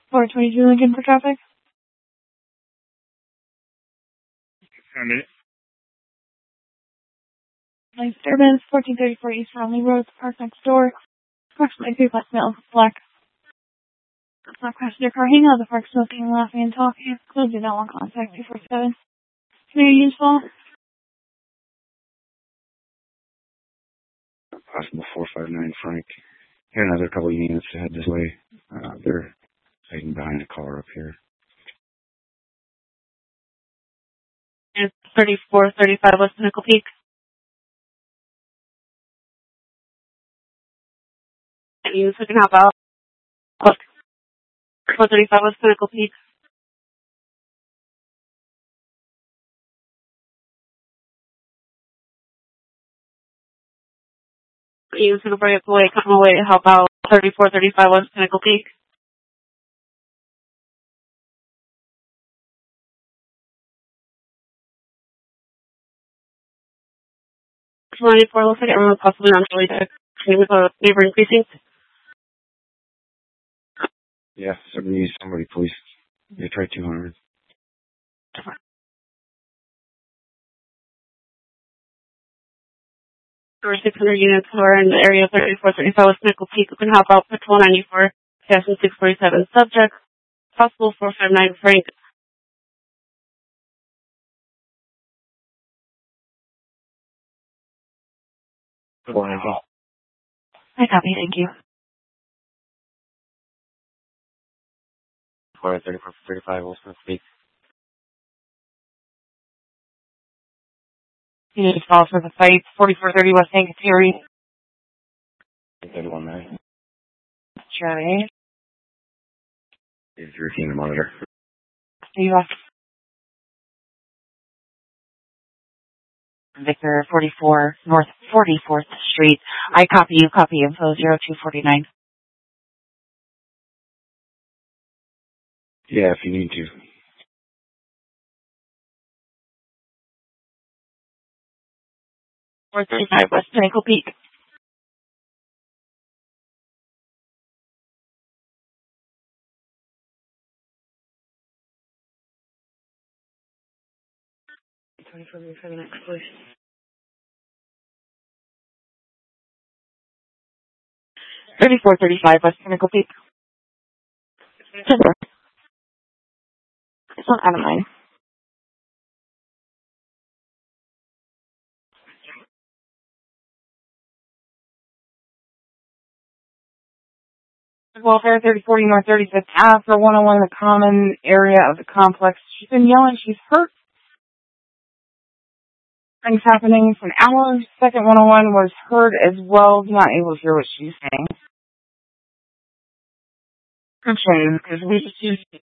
422 Lincoln for traffic. Found it. Nice disturbance, 1434 East Romney Road, park next door. Approximately 3 plus miles, black. Black passenger car hanging out of the park, smoking, laughing, and talking. Close do not want contact 247. Community useful. Possible 459 Frank. Here another couple units to head this way. They're hiding behind a car up here. It's 3435 West Pinnacle Peak. You can hop out. 435 West Pinnacle Peak. You can bring it away, come away to help out. 3435 West Pinnacle Peak. 94 looks like everyone possibly on the way to neighboring precincts. Yeah, somebody please. Yeah, try 200. There were 600 units who are in the area of 3435 West Pinnacle Peak. You can help out Patrol 94, Station 647 subject. Possible 459 Frank. Wow. I copy, thank you. 435 West Pinnacle Peak. You need to follow for the fight. 4430 West Ankatiri. 31 9. Johnny. Is routine to monitor. U.S. Victor 44 North 44th Street. I copy you. Copy info 0249. Yeah, if you need to. 435 West Pinnacle Peak. For the next place. 3435 West Pinnacle Peak. It's not out of mine. Welfare 3040 North 35th Ave for 101 in the common area of the complex. She's been yelling. She's hurt. Things happening for an hour. Second 101 was heard as well. Not able to hear what she's saying. I'm sorry, because we just used